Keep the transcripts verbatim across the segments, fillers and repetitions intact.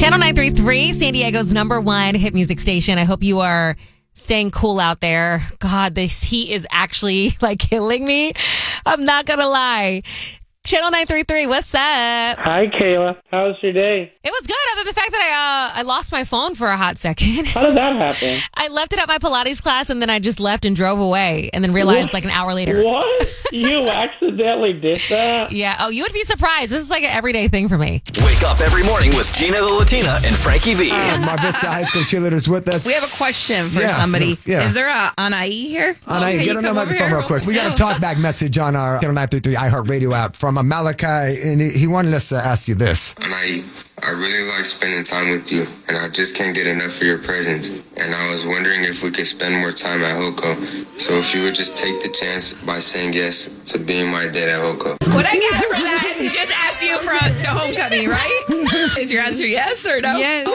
Channel nine three three, San Diego's number one hit music station. I hope you are staying cool out there. God, this heat is actually like killing me. I'm not going to lie. Channel nine three three, what's up? Hi, Kayla. How was your day? It was good, other than the fact that I uh, I lost my phone for a hot second. How did that happen? I left it at my Pilates class, and then I just left and drove away, and then realized What? like an hour later. What? You accidentally did that? Yeah. Oh, you would be surprised. This is like an everyday thing for me. Wake up every morning with Gina the Latina and Frankie V. Uh, Mar Vista High School cheerleaders with us. We have a question for Yeah, somebody. yeah. Is there a Anai here? Anai, Okay, get you on the come over microphone here. real quick. We got a talkback message on our Channel nine three three iHeartRadio app from a Malachi, and he, he wanted us to ask you this. And I, I really like spending time with you, and I just can't get enough of your presence. And I was wondering if we could spend more time at Hoko. So if you would just take the chance by saying yes to being my date at Hoko. What I gather from that is he just asked you for to homecoming, right? Is your answer yes or no? Yes.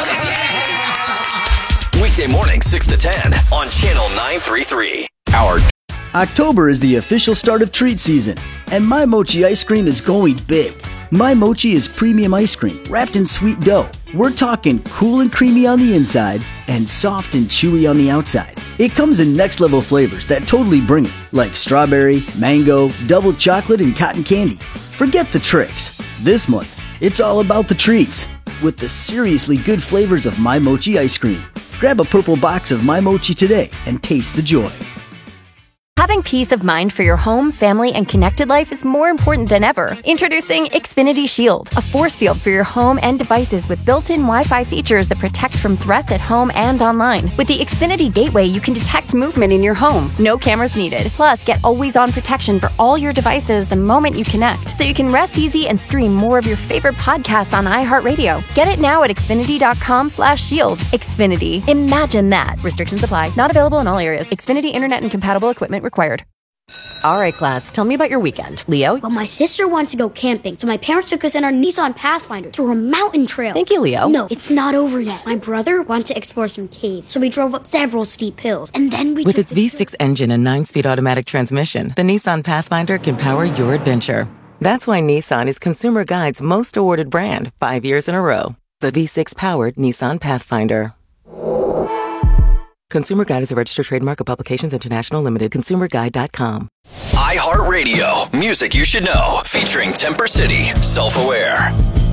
Weekday morning, six to ten on Channel nine three three. Our October is the official start of treat season, and My Mochi ice cream is going big. My Mochi is premium ice cream wrapped in sweet dough. We're talking cool and creamy on the inside and soft and chewy on the outside. It comes in next level flavors that totally bring it, like strawberry, mango, double chocolate, and cotton candy. Forget the tricks. This month, it's all about the treats with the seriously good flavors of My Mochi ice cream. Grab a purple box of My Mochi today and taste the joy. Having peace of mind for your home, family, and connected life is more important than ever. Introducing Xfinity Shield, a force field for your home and devices with built-in Wi-Fi features that protect from threats at home and online. With the Xfinity Gateway, you can detect movement in your home. No cameras needed. Plus, get always-on protection for all your devices the moment you connect, so you can rest easy and stream more of your favorite podcasts on iHeartRadio. Get it now at Xfinity.com slash shield. Xfinity. Imagine that. Restrictions apply. Not available in all areas. Xfinity Internet and compatible equipment required. All right, class, tell me about your weekend. Leo? Well, my sister wanted to go camping, so my parents took us in our Nissan Pathfinder through a mountain trail. Thank you, Leo. No, it's not over yet. My brother wanted to explore some caves, so we drove up several steep hills, and then we With took its V six engine and nine-speed automatic transmission, the Nissan Pathfinder can power your adventure. That's why Nissan is Consumer Guide's most awarded brand five years in a row. The V six-powered Nissan Pathfinder. Consumer Guide is a registered trademark of Publications International Limited. consumer guide dot com. iHeartRadio, music you should know, featuring Temper City, Self-Aware.